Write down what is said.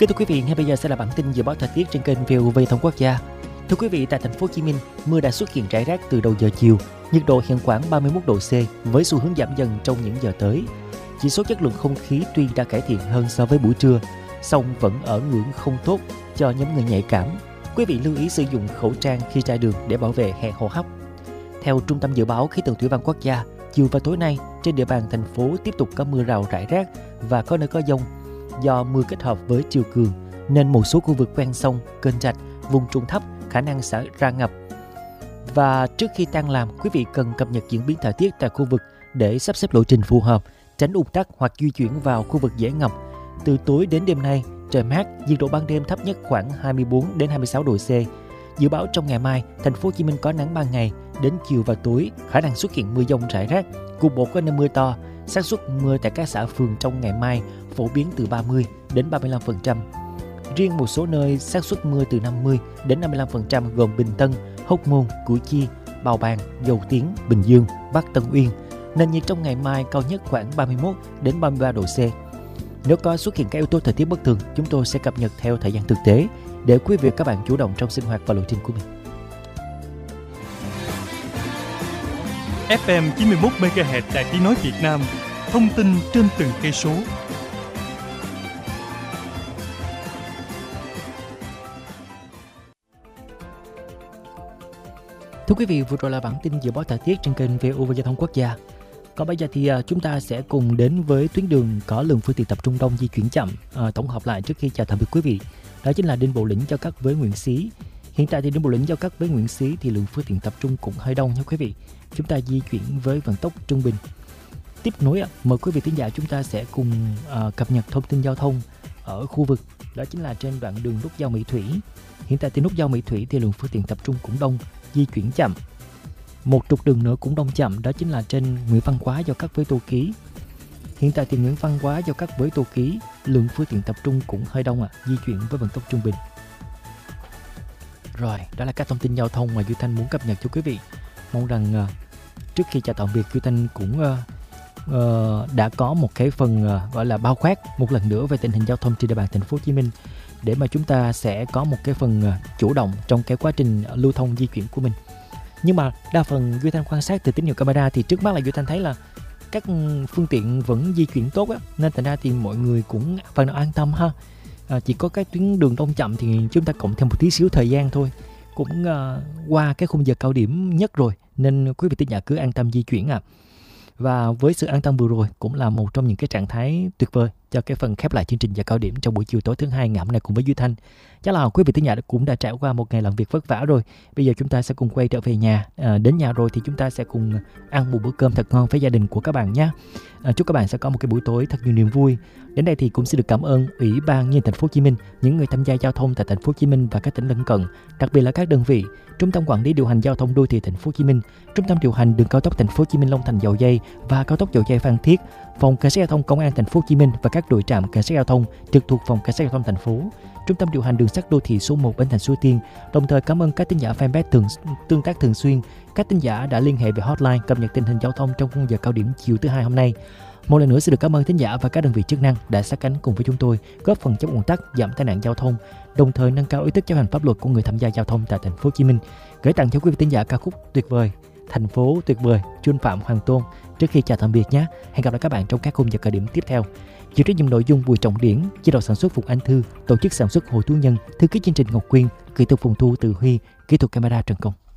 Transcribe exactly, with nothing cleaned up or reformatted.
Kính thưa quý vị, ngay bây giờ sẽ là bản tin dự báo thời tiết trên kênh vê o vê Thông Quốc gia. Thưa quý vị, tại thành phố Hồ Chí Minh, mưa đã xuất hiện rải rác từ đầu giờ chiều, nhiệt độ hiện khoảng ba mươi mốt độ C với xu hướng giảm dần trong những giờ tới. Chỉ số chất lượng không khí tuy đã cải thiện hơn so với buổi trưa, song vẫn ở ngưỡng không tốt cho nhóm người nhạy cảm. Quý vị lưu ý sử dụng khẩu trang khi ra đường để bảo vệ hệ hô hấp. Theo Trung tâm Dự báo Khí tượng Thủy văn Quốc gia, chiều và tối nay trên địa bàn thành phố tiếp tục có mưa rào rải rác và có nơi có dông. Do mưa kết hợp với triều cường nên một số khu vực ven sông, kênh rạch, vùng trũng thấp khả năng xảy ra ngập. Và trước khi tan làm, quý vị cần cập nhật diễn biến thời tiết tại khu vực để sắp xếp lộ trình phù hợp, tránh ùn tắc hoặc di chuyển vào khu vực dễ ngập. Từ tối đến đêm nay, trời mát, nhiệt độ ban đêm thấp nhất khoảng hai mươi bốn đến hai mươi sáu độ C. Dự báo trong ngày mai, thành phố Hồ Chí Minh có nắng ban ngày, đến chiều và tối khả năng xuất hiện mưa dông rải rác, cục bộ có nơi mưa to. Xác suất mưa tại các xã phường trong ngày mai phổ biến từ ba mươi đến ba mươi lăm phần trăm. Riêng một số nơi xác suất mưa từ năm mươi đến năm mươi lăm phần trăm gồm Bình Tân, Hóc Môn, Củ Chi, Bào Bàng, Dầu Tiếng, Bình Dương, Bắc Tân Uyên. Nền nhiệt trong ngày mai cao nhất khoảng ba mươi mốt đến ba mươi ba độ C. Nếu có xuất hiện các yếu tố thời tiết bất thường, chúng tôi sẽ cập nhật theo thời gian thực tế để quý vị và các bạn chủ động trong sinh hoạt và lộ trình của mình. ép em chín mươi mốt mê ga héc Đài Tiếng nói Việt Nam, thông tin trên từng cây số. Thưa quý vị, vừa rồi là bản tin dự báo thời tiết trên kênh vê o vê Giao thông Quốc gia. Còn bây giờ thì chúng ta sẽ cùng đến với tuyến đường có lượng phương tiện tập trung đông di chuyển chậm. À, tổng hợp lại trước khi chào tạm biệt quý vị, đó chính là Đinh Bộ Lĩnh giao cắt với Nguyễn Xí. Hiện tại thì Đinh Bộ Lĩnh giao cắt với Nguyễn Xí thì lượng phương tiện tập trung cũng hơi đông nha quý vị. Chúng ta di chuyển với vận tốc trung bình. Tiếp nối, mời quý vị thính giả chúng ta sẽ cùng uh, cập nhật thông tin giao thông ở khu vực, đó chính là trên đoạn đường nút giao Mỹ Thủy. Hiện tại thì nút giao Mỹ Thủy thì lượng phương tiện tập trung cũng đông, di chuyển chậm. Một trục đường nữa cũng đông chậm, đó chính là trên Nguyễn Văn Quá giao cắt với Tô Ký. Hiện tại thì Nguyễn Văn Quá giao cắt với Tô Ký, lượng phương tiện tập trung cũng hơi đông, à, di chuyển với vận tốc trung bình. Rồi, đó là các thông tin giao thông mà Duy Thanh muốn cập nhật cho quý vị. Mong rằng uh, trước khi chào tạm biệt, Duy Thanh cũng uh, uh, đã có một cái phần uh, gọi là bao quát một lần nữa về tình hình giao thông trên địa bàn thành phố Hồ Chí Minh, để mà chúng ta sẽ có một cái phần uh, chủ động trong cái quá trình uh, lưu thông di chuyển của mình. Nhưng mà đa phần Duy Thanh quan sát từ tín hiệu camera thì trước mắt là Duy Thanh thấy là các phương tiện vẫn di chuyển tốt á, nên thành ra thì mọi người cũng phần nào an tâm ha. À, chỉ có cái tuyến đường đông chậm thì chúng ta cộng thêm một tí xíu thời gian thôi, cũng uh, qua cái khung giờ cao điểm nhất rồi, nên quý vị thính giả cứ an tâm di chuyển à. Và với sự an tâm vừa rồi cũng là một trong những cái trạng thái tuyệt vời cho cái phần khép lại chương trình giờ cao điểm trong buổi chiều tối thứ hai ngày hôm nay cùng với Duy Thanh. Chắc là quý vị thính giả cũng đã trải qua một ngày làm việc vất vả rồi. Bây giờ chúng ta sẽ cùng quay trở về nhà. À, đến nhà rồi thì chúng ta sẽ cùng ăn một bữa cơm thật ngon với gia đình của các bạn nhé. À, chúc các bạn sẽ có một cái buổi tối thật nhiều niềm vui. Đến đây thì cũng xin được cảm ơn Ủy ban Nhân dân thành phố Hồ Chí Minh, những người tham gia giao thông tại thành phố Hồ Chí Minh và các tỉnh lân cận, đặc biệt là các đơn vị Trung tâm Quản lý điều hành giao thông đô thị thành phố Hồ Chí Minh, Trung tâm điều hành đường cao tốc thành phố Hồ Chí Minh Long Thành Dầu Giây và cao tốc Dầu Giây Phan Thiết, Phòng Cảnh sát giao thông Công an thành phố Hồ Chí Minh và các đội trạm cảnh sát giao thông trực thuộc Phòng Cảnh sát giao thông thành phố, Trung tâm điều hành đường sắt đô thị số một Bến Thành Suối Tiên. Đồng thời cảm ơn các thính giả fanpage thường tương tác thường xuyên, các thính giả đã liên hệ về hotline cập nhật tình hình giao thông trong khung giờ cao điểm chiều thứ hai hôm nay. Một lần nữa xin được cảm ơn thính giả và các đơn vị chức năng đã sát cánh cùng với chúng tôi, góp phần chống ùn tắc, giảm tai nạn giao thông, đồng thời nâng cao ý thức chấp hành pháp luật của người tham gia giao thông tại thành phố Hồ Chí Minh. Gửi tặng cho quý vị thính giả ca khúc tuyệt vời Thành phố tuyệt vời Chuân Phạm Hoàng Tôn trước khi chào tạm biệt nhé. Hẹn gặp lại các bạn trong các khung giờ cao điểm tiếp theo. Chịu trách nhiệm nội dung Bùi Trọng Điển, chế độ sản xuất Phục Anh Thư, tổ chức sản xuất Hồ Tú Nhân, thư ký chương trình Ngọc Quyên, kỹ thuật phòng thu Từ Huy, kỹ thuật camera Trần Công.